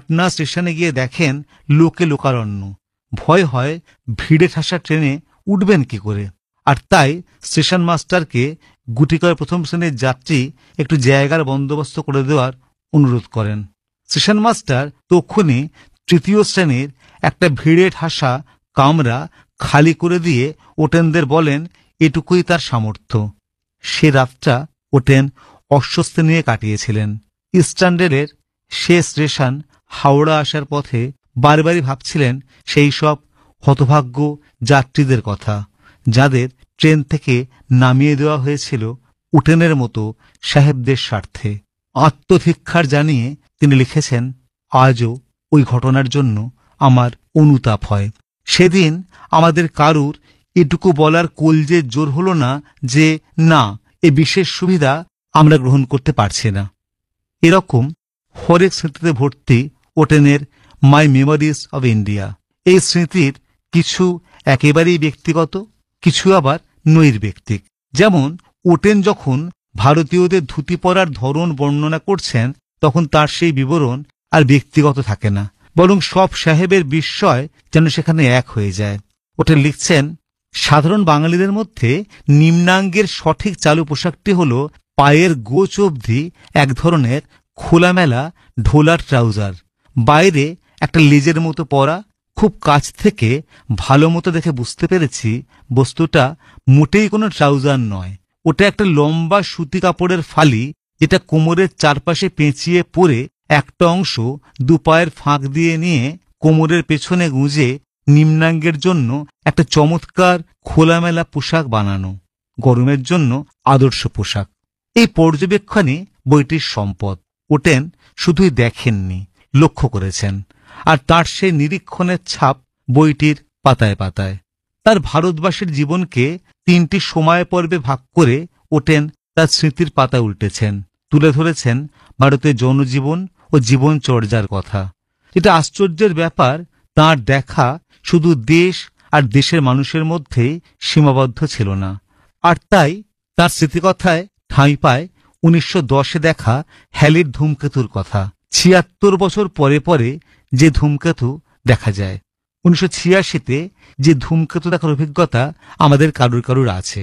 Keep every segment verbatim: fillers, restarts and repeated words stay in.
পাটনা স্টেশনে গিয়ে দেখেন লোকে লোকারণ্য। ভয় হয় ভিড়ে ঠাসা ট্রেনে উঠবেন কি করে। আর তাই স্টেশন মাস্টারকে গুটি করে প্রথম শ্রেণীর যাত্রী একটু জায়গার বন্দোবস্ত করে দেওয়ার অনুরোধ করেন। স্টেশন মাস্টার তক্ষুনি তৃতীয় শ্রেণীর একটা ভিড়ে ঠাসা কামরা খালি করে দিয়ে ওটেনদের বলেন এটুকুই তার সামর্থ্য। সে রাতটা ওটেন অস্বস্তি নিয়ে কাটিয়েছিলেন। ইস্টার্ন রেলের শেষ স্টেশন হাওড়া আসার পথে বারবারই ভাবছিলেন সেই সব হতভাগ্য যাত্রীদের কথা, যাদের ট্রেন থেকে নামিয়ে দেওয়া হয়েছিল উটেনের মতো সাহেবদের স্বার্থে। আত্মধিক্ষার জানিয়ে তিনি লিখেছেন, আজও ওই ঘটনার জন্য আমার অনুতাপ হয়। সেদিন আমাদের কারুর এটুকু বলার কলজে জোর হলো না যে না, এ বিশেষ সুবিধা আমরা গ্রহণ করতে পারছি না। এরকম হরেক স্মৃতিতে ভর্তি ওটেনের মাই মেমোরিজ অব ইন্ডিয়া। এই স্মৃতির কিছু একেবারেই ব্যক্তিগত, কিছু আবার নৈর্ব্যক্তিক। যেমন ওটেন যখন ভারতীয়দের ধুতি পরার ধরন বর্ণনা করছেন, তখন তার সেই বিবরণ আর ব্যক্তিগত থাকে না, বরং সব সাহেবের বিস্ময় যেন সেখানে এক হয়ে যায়। ওটেন লিখছেন, সাধারণ বাঙালিদের মধ্যে নিম্নাঙ্গের সঠিক চালু পোশাকটি হল পায়ের গোচ অবধি এক ধরনের খোলামেলা ঢোলার ট্রাউজার, বাইরে একটা লেজের মতো পরা। খুব কাছ থেকে ভালো মতো দেখে বুঝতে পেরেছি বস্তুটা মোটেই কোনো ট্রাউজার নয়। ওটা একটা লম্বা সুতি কাপড়ের ফালি, যেটা কোমরের চারপাশে পেঁচিয়ে পরে একটা অংশ দু পায়ের ফাঁক দিয়ে নিয়ে কোমরের পেছনে গুঁজে নিম্নাঙ্গের জন্য একটা চমৎকার খোলামেলা পোশাক বানানো, গরমের জন্য আদর্শ পোশাক। এই পর্যবেক্ষণে বইটির সম্পদ। ওটেন শুধুই দেখেননি, লক্ষ্য করেছেন, আর তার সেই নিরীক্ষণের ছাপ বইটির পাতায় পাতায়। তার ভারতবাসীর জীবনকে তিনটি সময় পর্বে ভাগ করে ওটেন তার স্মৃতির পাতা উল্টেছেন, তুলে ধরেছেন ভারতের জনজীবন ও জীবনচর্যার কথা। এটা আশ্চর্যের ব্যাপার, তাঁর দেখা শুধু দেশ আর দেশের মানুষের মধ্যেই সীমাবদ্ধ ছিল না। আর তাই তাঁর স্মৃতিকথায় ঠাঁই পায় উনিশশো দশে দেখা হ্যালির ধূমকেতুর কথা। ছিয়াত্তর বছর পরে পরে যে ধূমকেতু দেখা যায়। উনিশশো ছিয়াশিতে যে ধূমকেতু দেখার অভিজ্ঞতা আমাদের কারুর কারুর আছে।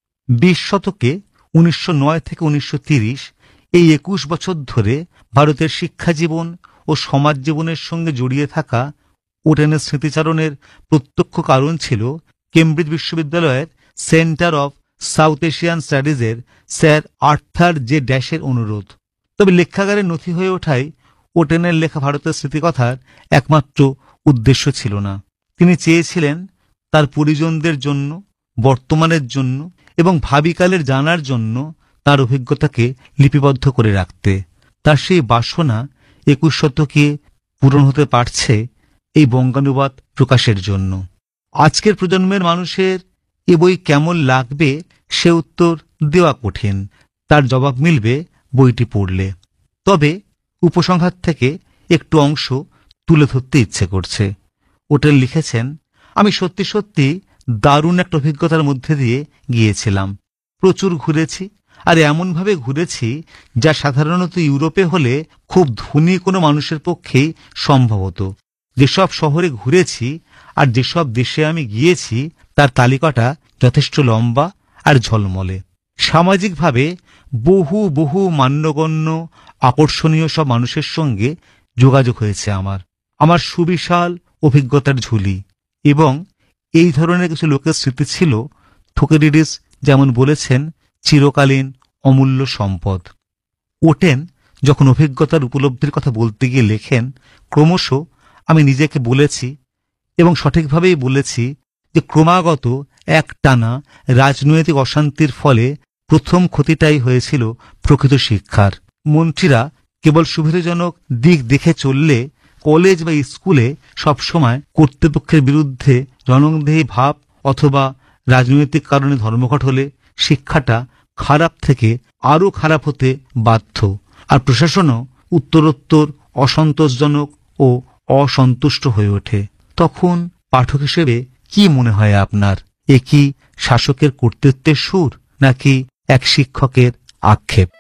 বিশ শতকে উনিশশো নয় থেকে উনিশশো তিরিশ এই একুশ বছর ধরে ভারতের শিক্ষা জীবন ও সমাজ জীবনের সঙ্গে জড়িয়ে থাকা ওটেনের স্মৃতিচারণের প্রত্যক্ষ কারণ ছিল কেমব্রিজ বিশ্ববিদ্যালয়ের centre of south Asian স্টাডিজের sir Arthur J ড্যাশের অনুরোধ। তবে লেখাগারে নথি হয়ে ওঠাই ওটেনের লেখা ভারতের স্মৃতিকথার একমাত্র উদ্দেশ্য ছিল না। তিনি চেয়েছিলেন তার পরিজনদের জন্য, বর্তমানের জন্য এবং ভাবিকালের জানার জন্য তার অভিজ্ঞতাকে লিপিবদ্ধ করে রাখতে। তার সেই বাসনা একুশ শতকে পূরণ হতে পারছে এই বঙ্গানুবাদ প্রকাশের জন্য। আজকের প্রজন্মের মানুষের এ বই কেমন লাগবে সে উত্তর দেওয়া কঠিন, তার জবাব মিলবে বইটি পড়লে। তবে উপসংহার থেকে একটু অংশ তুলে ধরতে ইচ্ছে করছে। ওটেন লিখেছেন, আমি সত্যি সত্যি দারুণ একটা অভিজ্ঞতার মধ্যে দিয়ে গিয়েছিলাম। প্রচুর ঘুরেছি, আর এমনভাবে ঘুরেছি যা সাধারণত ইউরোপে হলে খুব ধনী কোনো মানুষের পক্ষেই সম্ভব হতো। যেসব শহরে ঘুরেছি আর যেসব দেশে আমি গিয়েছি তার তালিকাটা যথেষ্ট লম্বা আর ঝলমলে। সামাজিকভাবে বহু বহু মান্যগণ্য আকর্ষণীয় সব মানুষের সঙ্গে যোগাযোগ হয়েছে আমার। আমার সুবিশাল অভিজ্ঞতার ঝুলি এবং এই ধরনের কিছু লোকের স্মৃতি ছিল, থুকেডিডিস যেমন বলেছেন, চিরকালীন অমূল্য সম্পদ। ওটেন যখন অভিজ্ঞতার উপলব্ধির কথা বলতে গিয়ে লেখেন, ক্রমশ আমি নিজেকে বলেছি এবং সঠিকভাবেই বলেছি যে ক্রমাগত এক টানা রাজনৈতিক অশান্তির ফলে প্রথম ক্ষতিটাই হয়েছিল প্রকৃত শিক্ষার। মন্ত্রীরা কেবল সুবিধাজনক দিক দেখে চললে কলেজ বা স্কুলে সবসময় কর্তৃপক্ষের বিরুদ্ধে জনদেহী ভাব অথবা রাজনৈতিক কারণে ধর্মঘট হলে শিক্ষাটা খারাপ থেকে আরও খারাপ হতে বাধ্য, আর প্রশাসনও উত্তরোত্তর অসন্তোষজনক ও অসন্তুষ্ট হয়ে ওঠে। তখন পাঠক হিসেবে কি মনে হয় আপনার? এ কি শাসকের কর্তৃত্বের সুর, নাকি এক শিক্ষকের আক্ষেপ?